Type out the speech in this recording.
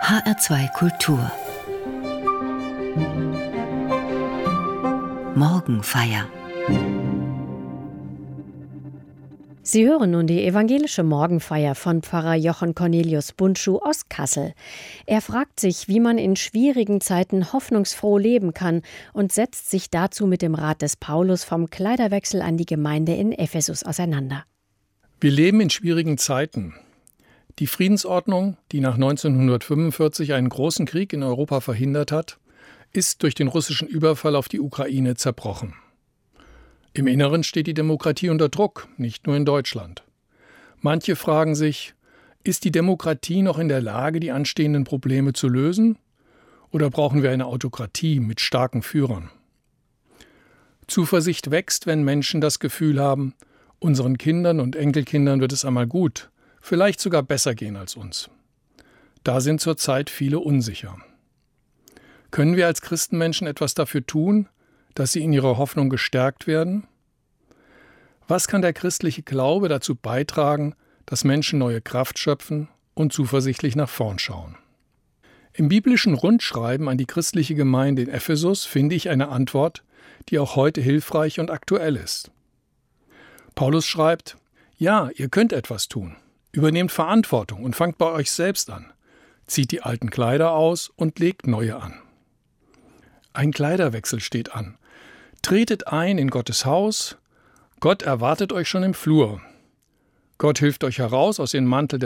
HR2 Kultur Morgenfeier. Sie hören nun die evangelische Morgenfeier von Pfarrer Jochen Cornelius Bundschuh aus Kassel. Er fragt sich, wie man in schwierigen Zeiten hoffnungsfroh leben kann und setzt sich dazu mit dem Rat des Paulus vom Kleiderwechsel an die Gemeinde in Ephesus auseinander. Wir leben in schwierigen Zeiten. Die Friedensordnung, die nach 1945 einen großen Krieg in Europa verhindert hat, ist durch den russischen Überfall auf die Ukraine zerbrochen. Im Inneren steht die Demokratie unter Druck, nicht nur in Deutschland. Manche fragen sich, ist die Demokratie noch in der Lage, die anstehenden Probleme zu lösen? Oder brauchen wir eine Autokratie mit starken Führern? Zuversicht wächst, wenn Menschen das Gefühl haben, unseren Kindern und Enkelkindern wird es einmal gut, vielleicht sogar besser gehen als uns. Da sind zurzeit viele unsicher. Können wir als Christenmenschen etwas dafür tun, dass sie in ihrer Hoffnung gestärkt werden? Was kann der christliche Glaube dazu beitragen, dass Menschen neue Kraft schöpfen und zuversichtlich nach vorn schauen? Im biblischen Rundschreiben an die christliche Gemeinde in Ephesus finde ich eine Antwort, die auch heute hilfreich und aktuell ist. Paulus schreibt: Ja, ihr könnt etwas tun. Übernehmt Verantwortung und fangt bei euch selbst an. Zieht die alten Kleider aus und legt neue an. Ein Kleiderwechsel steht an. Tretet ein in Gottes Haus. Gott erwartet euch schon im Flur. Gott hilft euch heraus aus dem Mantel